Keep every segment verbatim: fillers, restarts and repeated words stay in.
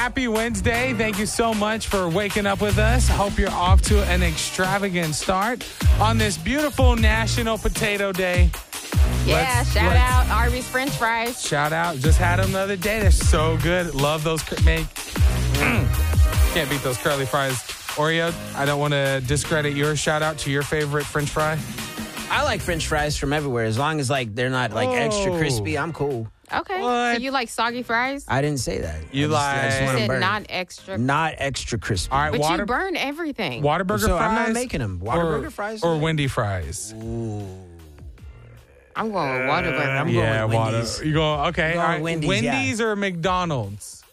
Happy Wednesday. Thank you so much for waking up with us. Hope you're off to an extravagant start on this beautiful National Potato Day. Yeah, Let's- shout let's- out Arby's French fries. Shout out. Just had them the other day. They're so good. Love those. cur- Make, can't beat those curly fries. Oreo, I don't want to discredit your shout out to your favorite French fry. I like French fries from everywhere. As long as like they're not like extra Oh. crispy, I'm cool. Okay, What? so you like soggy fries? I didn't say that. You I just, I just like- want 'em Said burned. not extra. Not extra crispy. All right, but water, you burn everything. Whataburger So fries. I'm not making them. or, Whataburger fries or Wendy fries. I'm going with Whataburger. I'm going Yeah, with water. Wendy's. You go okay? I'm all going right. Wendy's, Wendy's yeah. or McDonald's?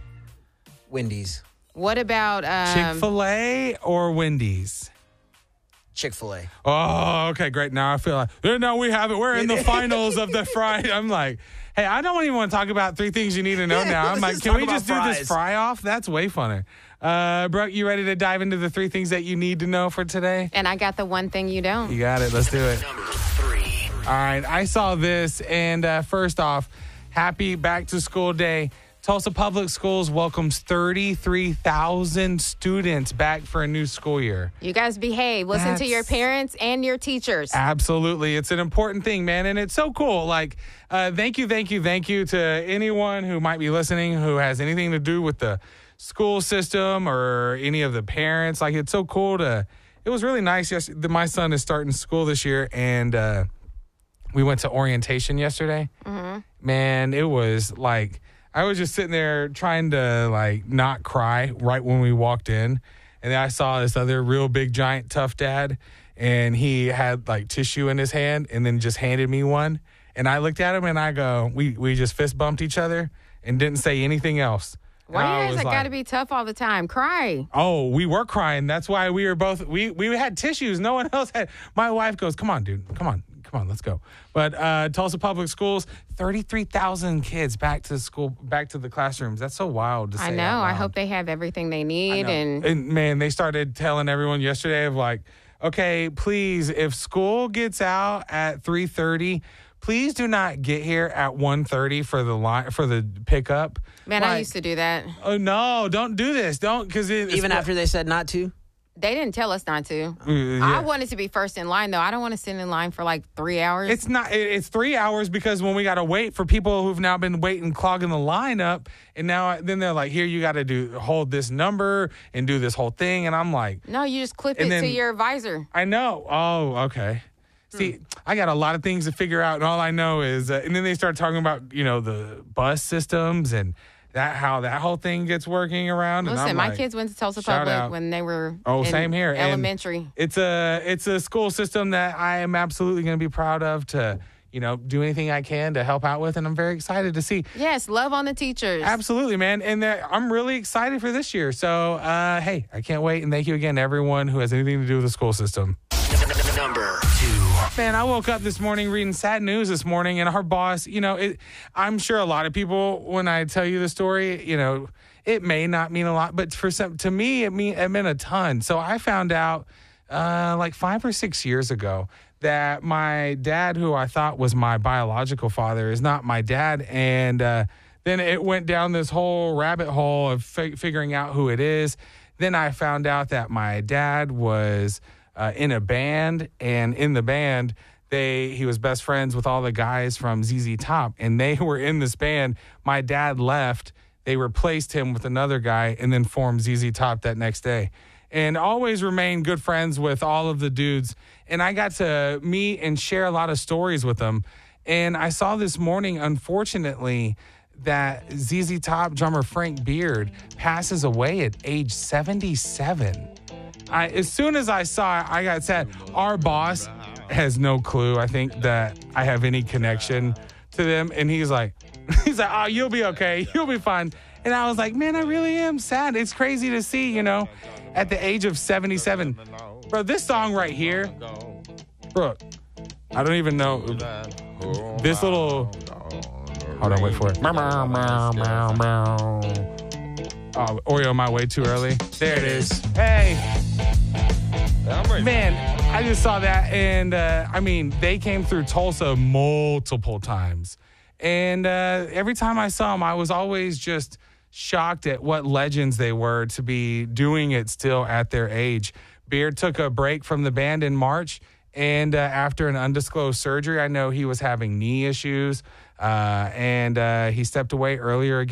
Wendy's, What about um, Chick-fil-A or Wendy's? Chick-fil-A. Oh, okay, great. Now I feel like eh, no, we have it. We're in the finals of the fry. I'm like, hey, I don't even want to talk about three things you need to know Yeah, now. I'm let's like, just can talk we about just do this fries. fry off? That's way funner. Uh, Brooke, you ready to dive into the three things that you need to know for today? and I got the one thing you don't. You got it. Let's do it. All right. I saw this, and uh, first off, happy back to school day. Tulsa Public Schools welcomes thirty-three thousand students back for a new school year. You guys behave. Listen to your That's- parents and your teachers. Absolutely. It's an important thing, man. And it's so cool. Like, uh, thank you, thank you, thank you to anyone who might be listening who has anything to do with the school system or any of the parents. Like, it's so cool to, it was really nice. Yes, that my son is starting school this year, and uh, we went to orientation yesterday. Mm-hmm. Man, it was like, I was just sitting there trying to like not cry right when we walked in. And then I saw this other real big, giant, tough dad, and he had like tissue in his hand and then just handed me one. And I looked at him and I go, we, we just fist bumped each other and didn't say anything else. Why And I you guys was got to like, be tough all the time? Cry. Oh, we were crying. That's why we were both, we, we had tissues. No one else had. My wife goes, come on, dude. Come on. Come on, let's go. But uh, Tulsa Public Schools, thirty-three thousand kids back to school, back to the classrooms. That's so wild to say. I know. out I loud. hope they have everything they I need. know. And And man, they started telling everyone yesterday of like, okay, please, if school gets out at three thirty, please do not get here at one thirty for the line for the pickup. man, I Like, used to do that. Oh no, don't do this. Don't because it, Even after they said not to. They didn't tell us not to. yeah. I wanted to be first in line, though. I don't want to sit in line for like three hours. It's not. it- It's three hours because when we got to wait for people who've now been waiting, clogging the line up, and now then they're like, "Here, you got to do hold this number and do this whole thing," and I'm like, no, you just clip And it to then- your visor. "I know. Oh, okay." See, I got a lot of things to figure out, and all I know is, uh, and then they start talking about you know the bus systems and that how that whole thing gets working around. and Listen, I'm my like, kids went to Tulsa shout Public out. when they were Oh, in same here. And elementary. It's a it's a school system that I am absolutely going to be proud of to you know do anything I can to help out with, and I'm very excited to see. Yes, love on the teachers. Absolutely, man, and that, I'm really excited for this year. So, uh, hey, I can't wait, and thank you again to everyone who has anything to do with the school system. Number two. Man, I woke up this morning reading sad news this morning, and our boss, you know, it, I'm sure a lot of people, when I tell you the story, you know, it may not mean a lot, but for some, to me, it mean it meant a ton. So I found out uh, like five or six years ago that my dad, who I thought was my biological father, is not my dad, and uh, then it went down this whole rabbit hole of fi- figuring out who it is. Then I found out that my dad was Uh, in a band, and in the band, they he was best friends with all the guys from Z Z Top, and they were in this band. My dad left. They replaced him with another guy, and then formed Z Z Top that next day. And always remained good friends with all of the dudes. And I got to meet and share a lot of stories with them. And I saw this morning, unfortunately, that Z Z Top drummer Frank Beard passes away at age seventy-seven. I, as soon as I saw it, I got sad. Our boss has no clue, I think, that I have any connection to them. And he's like, he's like, oh, you'll be okay. You'll be fine. And I was like, man, I really am sad. It's crazy to see, you know, at the age of seventy-seven. Bro, this song right here, bro, I don't even know. This little, hold on, wait for it. Meow, meow, meow, meow, meow. Oh, Oreo, am I way too early? There it is. Hey. Man, I just saw that, and uh, I mean, they came through Tulsa multiple times. And uh, every time I saw them, I was always just shocked at what legends they were to be doing it still at their age. Beard took a break from the band in March, and uh, after an undisclosed surgery, I know he was having knee issues, uh, and uh, he stepped away earlier again.